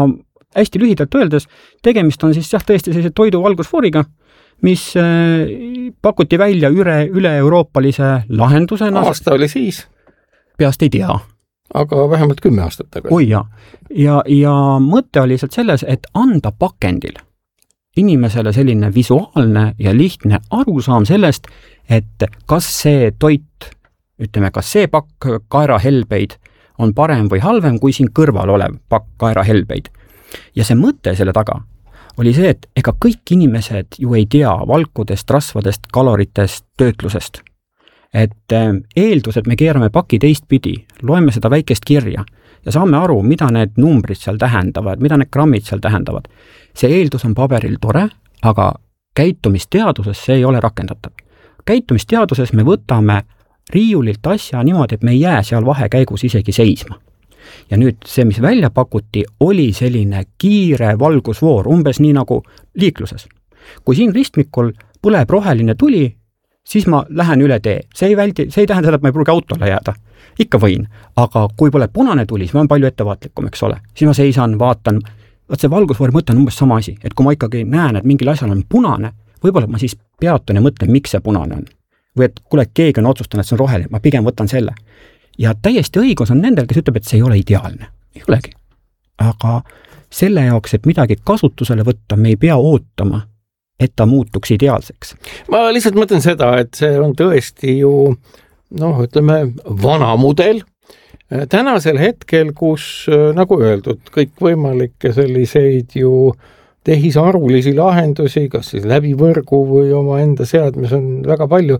hästi lühidalt öeldes, tegemist on siis jah, tõesti sellise toidu valgusfooriga, mis pakuti välja üle, üle-euroopalise lahendusena. Aasta oli siis? Peast ei tea. Aga vähemalt kümme aastat tagasi. Oi ja. ja, ja mõte oli lihtsalt selles, et anda pakendil inimesele selline visuaalne ja lihtne arusaam sellest, et kas see toit, ütleme, kas see pakk kaerahelbeid on parem või halvem kui siin kõrval olev pakk kaerahelbeid. Ja see mõte selle taga oli see, et ega kõik inimesed ju ei tea valkudest, rasvadest, kaloritest, töötlusest. Et eeldus, et me keerame paki teistpidi, loeme seda väikest kirja ja saame aru, mida need numbrid seal tähendavad, mida need grammid seal tähendavad. See eeldus on paberil tore, aga käitumisteaduses see ei ole rakendatav. Käitumisteaduses me võtame riiulilt asja niimoodi, et me ei jää seal vahekäigus isegi seisma. Ja nüüd see, mis välja pakuti, oli selline kiire valgusvoor, umbes nii nagu liikluses. Kui siin ristmikul põleb roheline tuli, siis ma lähen üle tee. See ei, väldi, see ei tähenda seda, et ma ei pruugi autole jääda. Ikka võin. Aga kui põleb punane tuli, siis ma olen palju ettevaatlikum, eks ole. Siis ma seisan, vaatan. Vaat see valgusvoori mõte on umbes sama asi. Et kui ma ikkagi näen, et mingil asjal on punane, võib-olla ma siis peatun ja mõtlen, miks see punane on. Või et kuule, keegi on otsustanud, et see on roheline, ma pigem võtan selle. Ja täiesti õigus on nendel, kes ütleb, et see ei ole ideaalne. Ei olegi. Aga selle jaoks, et midagi kasutusele võtta, me ei pea ootama, et ta muutuks ideaalseks. Ma lihtsalt mõtlen seda, et see on tõesti ju, noh, ütleme, vana mudel. Tänasel hetkel, kus, nagu öeldud, kõik võimalikke selliseid ju tehisarulisi lahendusi, kas siis läbi võrgu või oma enda seadmes on väga palju.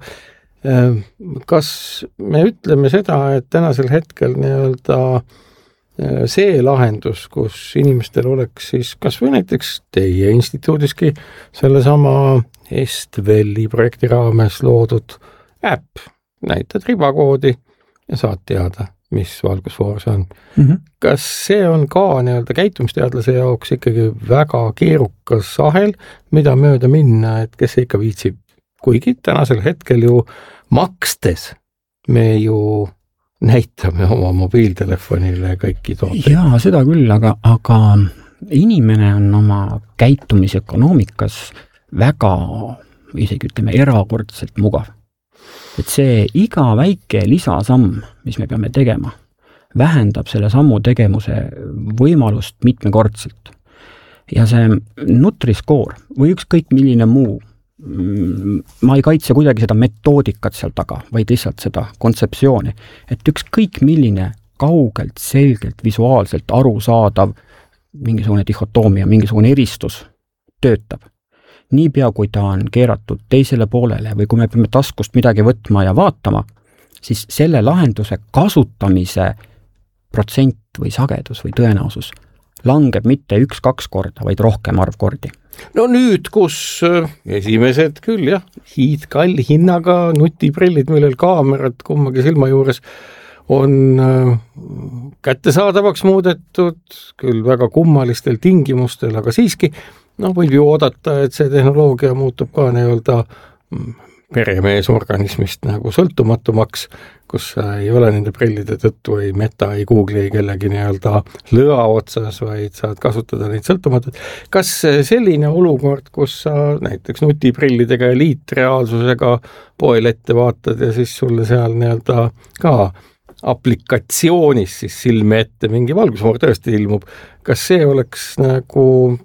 Kas me ütleme seda, et tänasel hetkel nii-öelda see lahendus, kus inimestel oleks siis kas või näiteks teie instituudiski sellesama Estveli projekti raames loodud äpp, näitad ribakoodi ja saad teada, mis valgusfoor see on. Mm-hmm. Kas see on ka nii-öelda käitumisteadlase jaoks ikkagi väga keerukas ahel, mida mööda minna, et kes ikka viitsib? Kuigi tänasel hetkel ju makstes me ju näitame oma mobiiltelefonile kõiki tooteid. Jaa, seda küll, aga, aga inimene on oma käitumisökonoomikas väga, isegi ütleme, erakordselt mugav. Et see iga väike lisasamm, mis me peame tegema, vähendab selle sammu tegemuse võimalust mitmekordselt. Ja see Nutri-Score või ükskõik milline muu, ma ei kaitse kuidagi seda metoodikat seal taga, vaid lihtsalt seda kontseptsiooni, et ükskõik milline kaugelt, selgelt, visuaalselt arusaadav mingisugune dihhotoomia, mingisugune eristus töötab. Niipea, kui ta on keeratud teisele poolele või kui me peame taskust midagi võtma ja vaatama, siis selle lahenduse kasutamise protsent või sagedus või tõenäosus langeb mitte üks-kaks korda, vaid rohkem arv kordi. No nüüd, kus esimesed küll jah, hiidkalli hinnaga nutiprillid, millel kaamerad kummagi silma juures on kättesaadavaks muudetud, küll väga kummalistel tingimustel, aga siiski no, võib ju oodata, et see tehnoloogia muutub ka nii-öelda peremees organismist nagu sõltumatumaks, kus ei ole nende prillide tõttu ei Meta, ei Google, ei kellegi nii-öelda lõa otsas, vaid saad kasutada neid sõltumatut. Kas selline olukord, kus sa näiteks nutiprillidega ja liitreaalsusega poel ette vaatad ja siis sulle seal nii-öelda ka aplikatsioonis siis silme ette mingi valgusfoor tõesti ilmub, kas see oleks nagu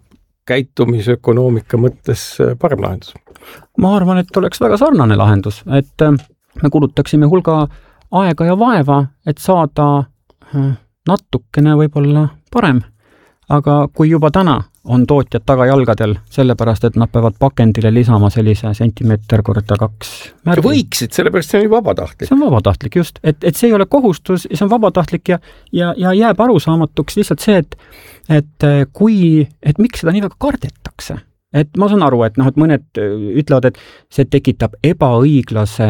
käitumisökonoomika mõttes parem lahendus? Ma arvan, et oleks väga sarnane lahendus, et me kulutaksime hulga aega ja vaeva, et saada natukene võib-olla parem. Aga kui juba täna on tootjad tagajalgadel, sellepärast, et nad peavad pakendile lisama sellise sentimeeter korda kaks märgi. Võiksid, sellepärast see on ju vabatahtlik. See on vabatahtlik, just. Et, et see ei ole kohustus, see on vabatahtlik ja, ja, ja jääb arusaamatuks lihtsalt see, et, et kui, et miks seda nii väga kardetakse. Et ma saan aru, et, noh, et mõned ütlevad, et see tekitab ebaõiglase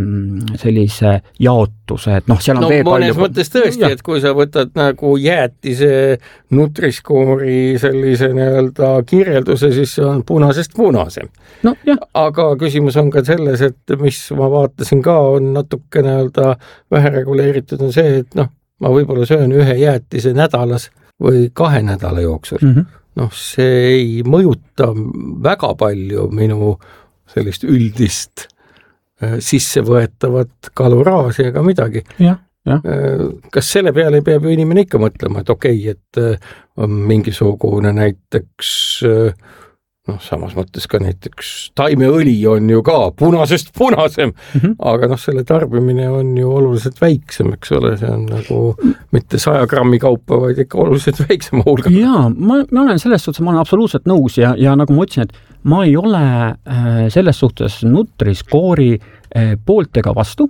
sellise jaotuse, et noh, seal on no, veel palju... No mõnes mõttes tõesti, ja. Et kui sa võtad nagu jäätise Nutri-Score'i sellise nii-öelda kirjelduse, siis see on punasest punasem. No, jah. Aga küsimus on ka selles, et mis ma vaatasin ka, on natuke nii-öelda vähe reguleeritud on see, et noh, ma võib-olla söön ühe jäätise nädalas, või kahe nädala jooksul. Mm -hmm. noh, see ei mõjuta väga palju minu sellist üldist sissevõetavat kaloraaži ega midagi. Jah. Ja. Kas selle peale peab ju inimene ikka mõtlema, et okei, okay, et on mingisugune näiteks, noh, samas mõttes ka näiteks taimeõli on ju ka punasest punasem, mm -hmm. aga noh, selle tarbimine on ju oluliselt väiksem, eks ole, see on nagu mitte saja grammi kaupa, vaid ikka oluliselt väiksema hulga. Jaa, ma, ma olen selles suhtes, ma olen absoluutselt nõus ja, ja nagu ma ütlesin, et ma ei ole selles suhtes Nutri-Score'i poolt ega vastu.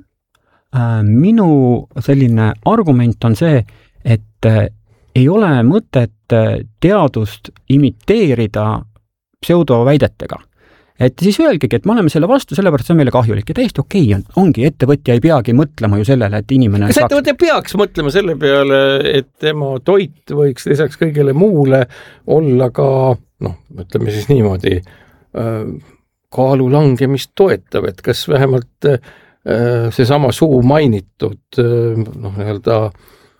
Minu selline argument on see, et ei ole mõtet teadust imiteerida pseudoväidetega. Et siis öelgegi, et me oleme selle vastu, sellepärast see on meile kahjulik ja täiesti okei on. Ongi, ettevõtja ei peagi mõtlema ju sellele, et inimene kas saaks... ettevõtja peaks mõtlema selle peale, et tema toit võiks lisaks kõigele muule olla ka, noh, ütleme siis niimoodi, kaalu langemist toetav, et kas vähemalt seesama suu mainitud noh, nii-öelda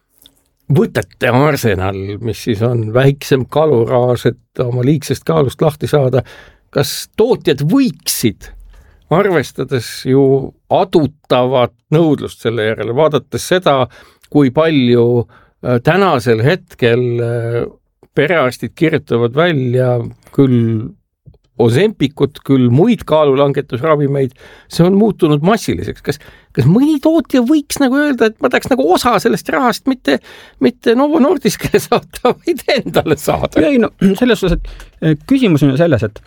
võtete arsenal, mis siis on väiksem kaloraaž, et oma liigsest kaalust lahti saada, kas tootjad võiksid, arvestades ju adutavat nõudlust selle järele, vaadates seda, kui palju tänasel hetkel perearstid kirjutavad välja küll Ozempikut, küll muid kaalulangetusravimeid, see on muutunud massiliseks. Kas, kas mõni tootja võiks nagu öelda, et ma tahaks nagu osa sellest rahast mitte, mitte Novo Nordiskele saata, vaid endale saada? Ei, no selles suhtes, et küsimus on selles, et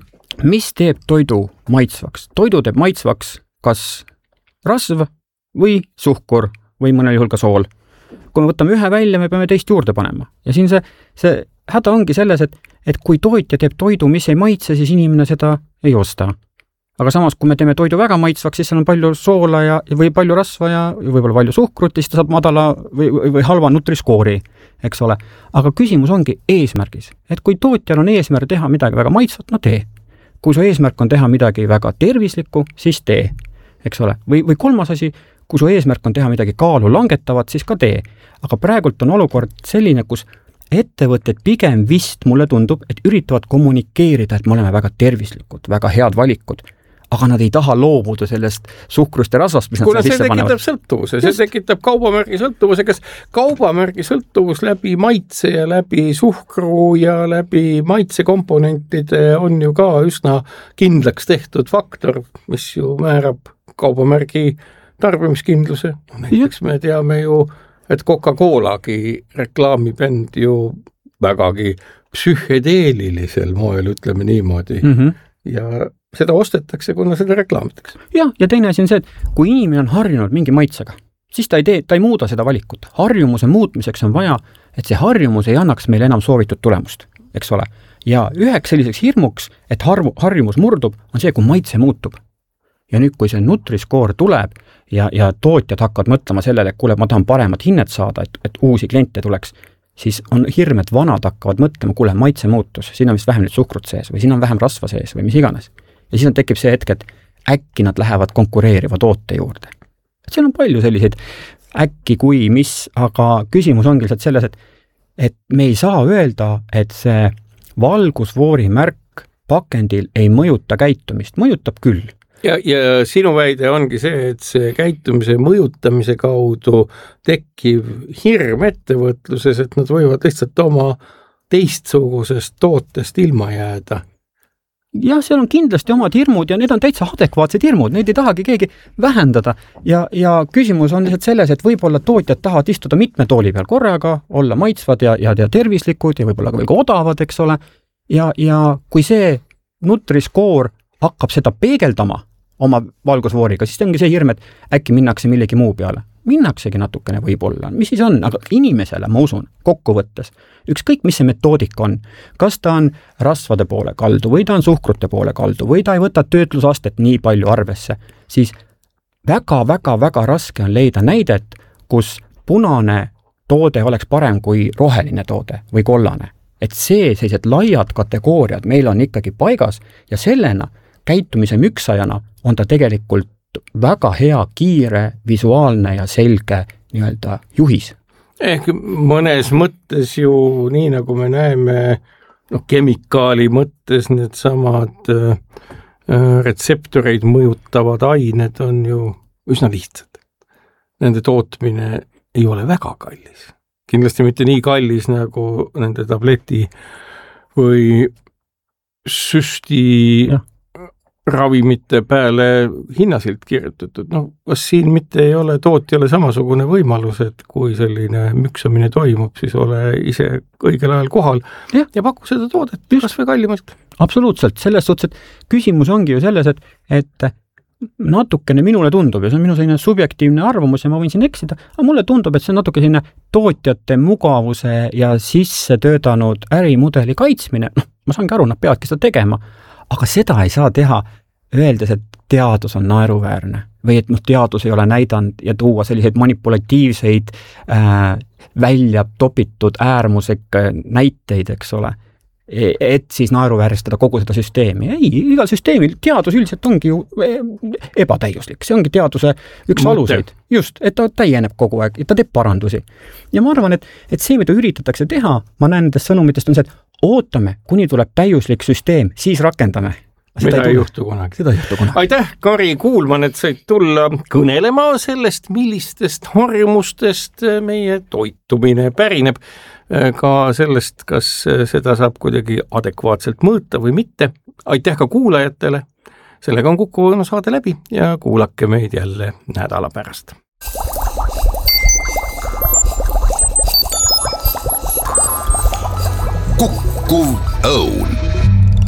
mis teeb toidu maitsvaks? Toidu teeb maitsvaks kas rasv või suhkur või mõnel juhul ka sool. Kui me võtame ühe välja, me peame teist juurde panema. Ja siin see, see häda ongi selles, et et kui tootja teeb toidu, mis ei maitse, siis inimene seda ei osta. Aga samas, kui me teeme toidu väga maitsvaks, siis seal on palju soola ja, või palju rasva ja võib-olla palju suhkrut, siis ta saab madala või, või halva Nutri-Score'i, eks ole. Aga küsimus ongi eesmärgis. Et kui tootjal on eesmärk teha midagi väga maitsvat, no tee. Kui su eesmärk on teha midagi väga tervislikku, siis tee, eks ole. Või, või kolmas asi, kui su eesmärk on teha midagi kaalu langetavat, siis ka tee. Aga praegult on olukord selline, kus ettevõtted pigem vist mulle tundub, et üritavad kommunikeerida, et me oleme väga tervislikud, väga head valikud, aga nad ei taha loobuda sellest suhkrust ja rasvast, mis kuna nad see tekitab sõltuvuse, see tekitab kaubamärgi sõltuvuse, kas kaubamärgi sõltuvus läbi maitse ja läbi suhkru ja läbi maitsekomponentide on ju ka üsna kindlaks tehtud faktor, mis ju määrab kaubamärgi tarbimiskindluse. Näiteks me teame ju, et Coca-Colagi reklaamibänd ju vägagi psühhedeelilisel moel, ütleme niimoodi. Mm -hmm. Ja seda ostetakse, kuna seda reklaamitakse. Jah, ja teine asi on see, et kui inimene on harjunud mingi maitsega, siis ta ei tee, ta ei muuda seda valikut. Harjumuse muutmiseks on vaja, et see harjumus ei annaks meile enam soovitud tulemust, eks ole. Ja üheks selliseks hirmuks, et harv, harjumus murdub, on see, kui maitse muutub. Ja nüüd, kui see Nutri-Score tuleb ja, ja tootjad hakkavad mõtlema sellele, et kuule, ma tahan paremat hinnet saada, et, et uusi kliente tuleks, siis on hirm, et vanad hakkavad mõtlema, kuule, maitse muutus, siin on vist vähem nüüd suhkrut sees või siin on vähem rasva sees või mis iganes. Ja siis on tekib see hetk, et äkki nad lähevad konkureeriva toote juurde. Et seal on palju selliseid äkki kui mis, aga küsimus ongi lihtsalt selles, et, et me ei saa öelda, et see valgusfoori märk pakendil ei mõjuta käitumist, mõjutab küll. Ja, ja sinu väide ongi see, et see käitumise mõjutamise kaudu tekkiv hirm ettevõtluses, et nad võivad lihtsalt oma teistsugusest tootest ilma jääda. Jah, seal on kindlasti omad hirmud ja need on täitsa adekvaatsed hirmud, neid ei tahagi keegi vähendada. Ja, ja küsimus on lihtsalt selles, et võib-olla tootjad tahavad istuda mitme tooli peal korraga, olla maitsvad ja, ja, ja tervislikud ja võib-olla ka veel odavad, eks ole. Ja, ja kui see Nutri-Score hakkab seda peegeldama oma valgusfooriga, siis ongi see hirm, et äkki minnakse millegi muu peale. Minnaksegi natukene võib-olla, mis siis on, aga inimesele, ma usun, kokkuvõttes, ükskõik mis see metoodika on, kas ta on rasvade poole kaldu või ta on suhkrute poole kaldu või ta ei võta töötlusastet nii palju arvesse, siis väga-väga-väga raske on leida näidet, kus punane toode oleks parem kui roheline toode või kollane. Et see, sellised laiad kategooriad meil on ikkagi paigas ja sellena käitumise müksajana on ta tegelikult väga hea, kiire, visuaalne ja selge nii-öelda juhis. ehk mõnes mõttes ju nii, nagu me näeme, noh, kemikaali mõttes need samad äh, retseptoreid mõjutavad ained on ju üsna lihtsad. Nende tootmine ei ole väga kallis. Kindlasti mitte nii kallis nagu nende tableti või süsti ja. ravimite peale hinnasilt kirjutatud. No, kas siin mitte ei ole tootjale samasugune võimalus, et kui selline müksamine toimub, siis ole ise õigel ajal kohal ja, ja paku seda toodet kas või kallimalt. Absoluutselt, selles suhtes, et küsimus ongi ju selles, et, et natukene minule tundub ja see on minu selline subjektiivne arvamus ja ma võin siin eksida, aga mulle tundub, et see on natuke selline tootjate mugavuse ja sisse töötanud ärimudeli kaitsmine. No, ma saangi aru, nad peavadki seda tegema, aga seda ei saa teha öeldes, et teadus on naeruväärne või et noh, teadus ei ole näidanud ja tuua selliseid manipulatiivseid äh, välja topitud äärmuslikke näiteid, eks ole, et siis naeruvääristada kogu seda süsteemi. Ei, igal süsteemil teadus üldiselt ongi ju ebatäiuslik. See ongi teaduse üks Mõte. aluseid. Just, et ta täieneb kogu aeg, et ta teeb parandusi. Ja ma arvan, et, et see, mida üritatakse teha, ma näen nendest sõnumitest on see, et ootame, kuni tuleb täiuslik süsteem, siis rakendame. Seda ei, ei juhtu kunagi. Seda ei juhtu kunagi. Aitäh, Kari Kuulman, et said tulla kõnelema sellest, millistest harjumustest meie toitumine pärineb, ka sellest, kas seda saab kuidagi adekvaatselt mõõta või mitte. Aitäh ka kuulajatele. Sellega on Kuku Õunu saade läbi ja kuulake meid jälle nädala pärast. Kuku Õun.